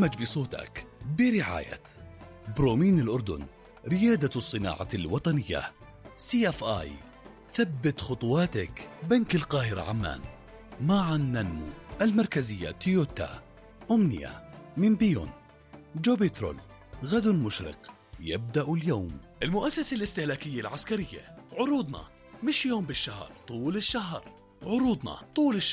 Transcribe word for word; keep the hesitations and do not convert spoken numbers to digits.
برنامج بصوتك برعاية برومين الأردن، ريادة الصناعة الوطنية. سي اف آي، ثبت خطواتك. بنك القاهرة عمان، معا ننمو. المركزية تويوتا. أمنية من بيون. جو بترول، غد مشرق يبدأ اليوم. المؤسسة الاستهلاكية العسكرية، عروضنا مش يوم بالشهر، طول الشهر. عروضنا طول الشهر.